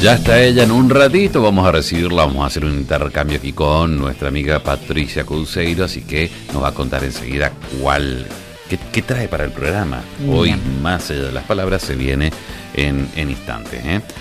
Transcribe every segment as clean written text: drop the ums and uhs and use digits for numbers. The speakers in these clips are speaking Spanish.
Ya está ella en un ratito, vamos a recibirla, vamos a hacer un intercambio aquí con nuestra amiga Patricia Couceiro, así que nos va a contar enseguida qué trae para el programa. Bien. Hoy, más allá de las palabras, se viene en instantes.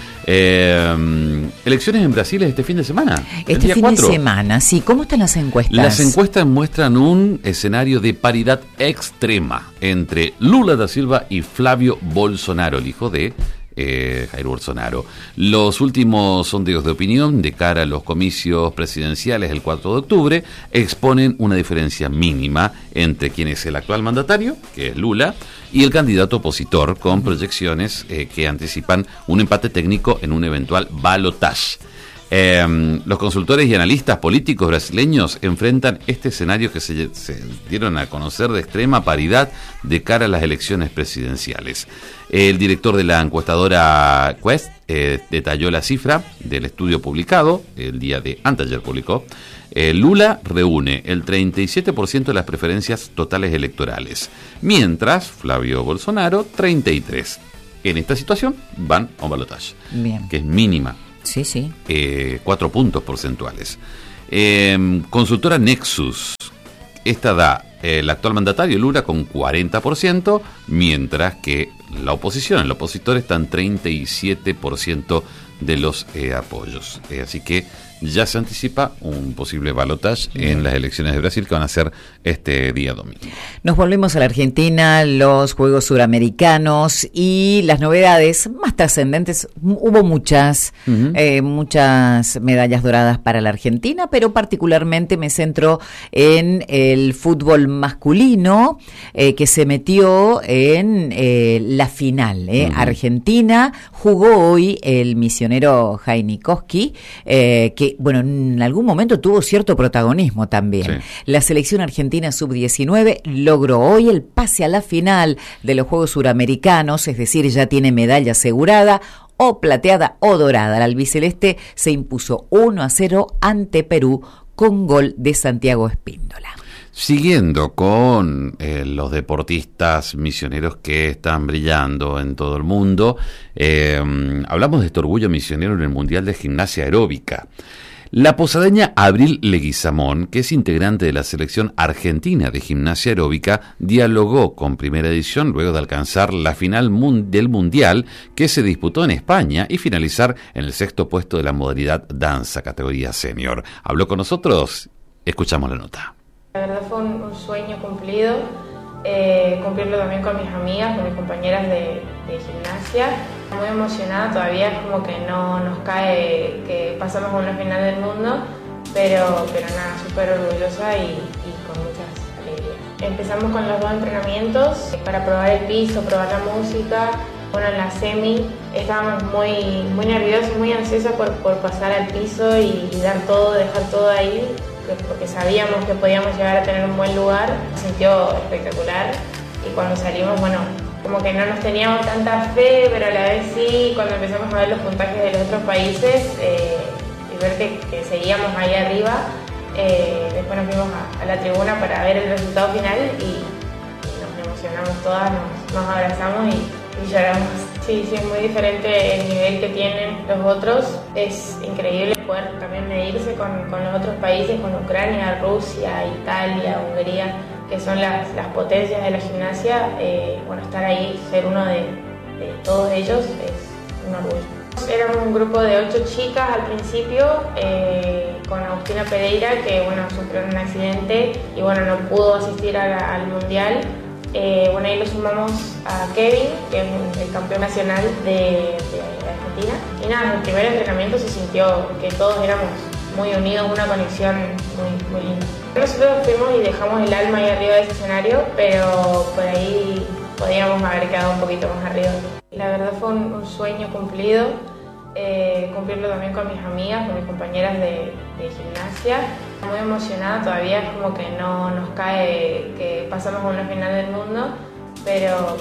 Elecciones en Brasil este fin de semana. Este fin 4. De semana, sí. ¿Cómo están las encuestas? Las encuestas muestran un escenario de paridad extrema entre Lula da Silva y Flávio Bolsonaro, el hijo de Jair Bolsonaro. Los últimos sondeos de opinión de cara a los comicios presidenciales el 4 de octubre exponen una diferencia mínima entre quien es el actual mandatario, que es Lula, y el candidato opositor, con proyecciones que anticipan un empate técnico en un eventual balotaje. Los consultores y analistas políticos brasileños enfrentan este escenario que se dieron a conocer de extrema paridad de cara a las elecciones presidenciales. El director de la encuestadora Quest detalló la cifra del estudio publicado, el día de anteayer publicó. Lula reúne el 37% de las preferencias totales electorales, mientras Flávio Bolsonaro 33%. En esta situación van a un balotaje, que es mínima. Sí, sí. 4 puntos porcentuales. Consultora Nexus, esta da el actual mandatario Lula con 40%, mientras que la oposición, el opositor, está en 37% de los apoyos. Así que ya se anticipa un posible balotaje en las elecciones de Brasil que van a ser este día domingo. Nos volvemos a la Argentina, los Juegos Suramericanos y las novedades más trascendentes. Hubo muchas medallas doradas para la Argentina, pero particularmente me centro en el fútbol masculino que se metió en la final. Argentina jugó hoy el misionero Heinikowski, que bueno, en algún momento tuvo cierto protagonismo también. Sí. La selección argentina sub-19 logró hoy el pase a la final de los Juegos Suramericanos, es decir, ya tiene medalla asegurada, o plateada o dorada. La albiceleste se impuso 1-0 ante Perú con gol de Santiago Espíndola. Siguiendo con los deportistas misioneros que están brillando en todo el mundo, hablamos de este orgullo misionero en el Mundial de Gimnasia Aeróbica. La posadeña Abril Leguizamón, que es integrante de la selección argentina de gimnasia aeróbica, dialogó con Primera Edición luego de alcanzar la final del Mundial que se disputó en España y finalizar en el 6º puesto de la modalidad danza, categoría senior. Habló con nosotros, escuchamos la nota. La verdad fue un sueño cumplido, cumplirlo también con mis amigas, con mis compañeras de gimnasia. Muy emocionada, todavía es como que no nos cae que pasamos a una final del mundo, pero nada, súper orgullosa y con muchas alegrías. Empezamos con los 2 entrenamientos para probar el piso, probar la música. Bueno, en la semi estábamos muy nerviosos, muy ansiosos por pasar al piso y dar todo, dejar todo ahí, porque sabíamos que podíamos llegar a tener un buen lugar. Se sintió espectacular y cuando salimos, bueno, como que no nos teníamos tanta fe, pero a la vez sí, cuando empezamos a ver los puntajes de los otros países y ver que seguíamos ahí arriba, después nos fuimos a la tribuna para ver el resultado final y nos emocionamos todas, nos abrazamos y lloramos. Sí, es muy diferente el nivel que tienen los otros. Es increíble poder también medirse con los otros países, con Ucrania, Rusia, Italia, Hungría, que son las potencias de la gimnasia. Bueno, estar ahí, ser uno de todos ellos es un orgullo. Éramos un grupo de 8 chicas al principio, con Agustina Pereira, que bueno, sufrió un accidente y bueno, no pudo asistir al mundial. Bueno, ahí lo sumamos a Kevin, que es el campeón nacional de Argentina. Y nada, en el primer entrenamiento se sintió que todos éramos muy unidos, una conexión muy linda. Nosotros fuimos y dejamos el alma ahí arriba de ese escenario, pero por ahí podíamos haber quedado un poquito más arriba. La verdad fue un sueño cumplido, cumplirlo también con mis amigas, con mis compañeras de gimnasia. Muy emocionada, todavía es como que no nos cae que pasamos a una final del mundo, pero